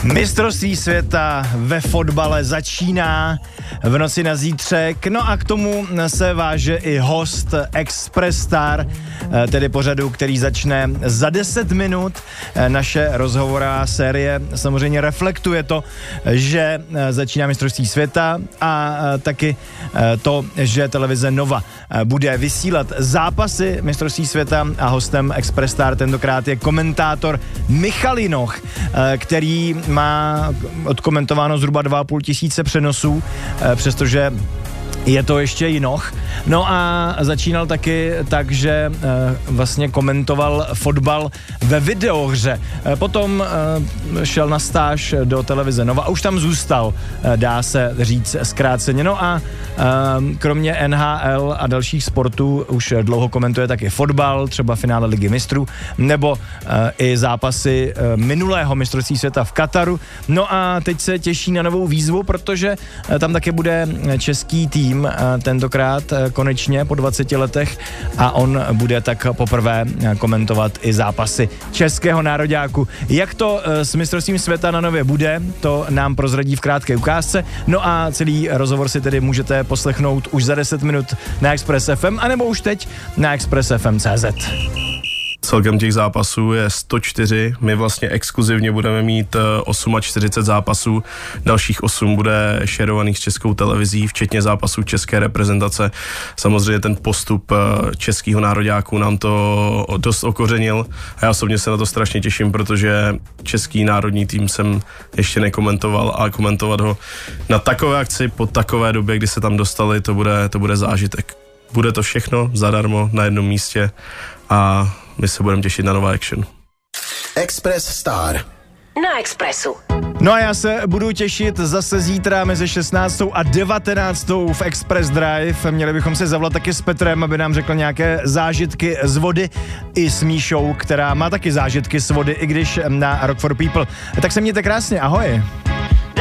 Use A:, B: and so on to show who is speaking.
A: Mistrovství světa ve fotbale začíná v noci na zítřek, no a k tomu se váže i host Express Star, tedy pořadu, který začne za 10 minut. Naše rozhovorová série samozřejmě reflektuje to, že začíná mistrovství světa a taky to, že televize Nova bude vysílat zápasy mistrovství světa a hostem Express Star tentokrát je komentátor Michal Jinoch, který má odkomentováno zhruba 2,5 tisíce přenosů, přestože je to ještě Jinoch. No a začínal taky tak, že vlastně komentoval fotbal ve videohře. Potom šel na stáž do televize Nova a už tam zůstal, dá se říct zkráceně. No a kromě NHL a dalších sportů už dlouho komentuje taky fotbal, třeba finále Ligy mistrů, nebo i zápasy minulého mistrovství světa v Kataru. No a teď se těší na novou výzvu, protože tam taky bude český tým, tentokrát konečně po 20 letech a on bude tak poprvé komentovat i zápasy českého nároďáku. Jak to s mistrovstvím světa na Nově bude, to nám prozradí v krátké ukázce. No a celý rozhovor si tedy můžete poslechnout už za 10 minut na Express FM, anebo už teď na expressfm.cz.
B: Celkem těch zápasů je 104, my vlastně exkluzivně budeme mít 48 zápasů, dalších 8 bude šerovaných s Českou televizí, včetně zápasů české reprezentace. Samozřejmě ten postup českého nároďáku nám to dost okořenil a já osobně se na to strašně těším, protože český národní tým jsem ještě nekomentoval a komentovat ho na takové akci po takové době, kdy se tam dostali, to bude zážitek. Bude to všechno zadarmo na jednom místě a my se budeme těšit na nová action.
C: Express Star
D: na Expressu.
A: No a já se budu těšit zase zítra mezi 16. a 19. v Express Drive. Měli bychom se zavolat taky s Petrem, aby nám řekl nějaké zážitky z vody, i s Míšou, která má taky zážitky z vody, i když na Rock for People. Tak se mějte krásně, ahoj.